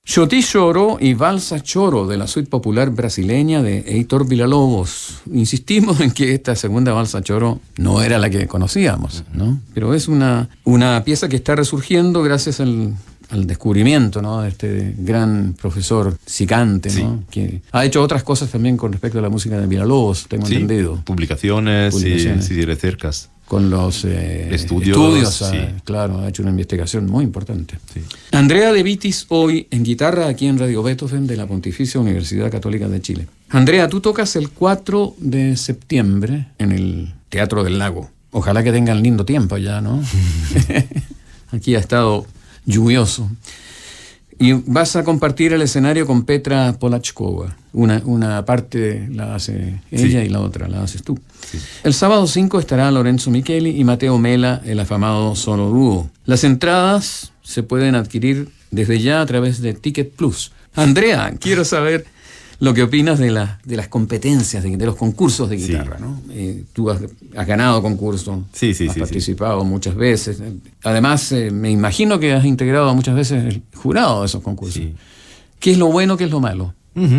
Xoti Choro y Valsa Choro de la suite popular brasileña de Heitor Villa-Lobos. Insistimos en que esta segunda Valsa Choro no era la que conocíamos, ¿no? Pero es una pieza que está resurgiendo gracias al descubrimiento, ¿no?, de este gran profesor Sicante, ¿no? Que ha hecho otras cosas también con respecto a la música de Villa-Lobos, tengo entendido. Publicaciones. Y recercas. Con los estudios claro, ha hecho una investigación muy importante. Sí. Andrea De Vitis hoy en guitarra aquí en Radio Beethoven de la Pontificia Universidad Católica de Chile. Andrea, tú tocas el 4 de septiembre en el Teatro del Lago. Ojalá que tengan lindo tiempo allá, ¿no? Aquí ha estado lluvioso. Y vas a compartir el escenario con Petra Polachkova. Una parte la hace ella y la otra la haces tú. Sí. El sábado 5 estará Lorenzo Micheli y Mateo Mela, el afamado solo dúo. Las entradas se pueden adquirir desde ya a través de Ticket Plus. Andrea, quiero saber lo que opinas de las competencias, de los concursos de guitarra, ¿no? Tú has ganado concursos, has participado muchas veces. Además, me imagino que has integrado muchas veces el jurado de esos concursos. Sí. ¿Qué es lo bueno, qué es lo malo?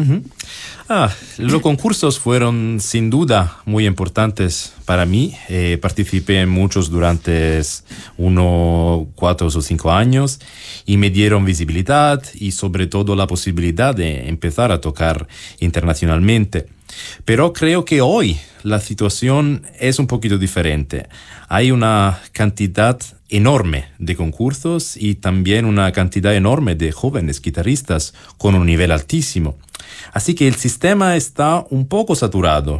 Los concursos fueron sin duda muy importantes para mí. Participé en muchos durante 4 o 5 años y me dieron visibilidad y sobre todo la posibilidad de empezar a tocar internacionalmente. Pero creo que hoy la situación es un poquito diferente. Hay una cantidad enorme de concursos y también una cantidad enorme de jóvenes guitarristas con un nivel altísimo. Así que el sistema está un poco saturado.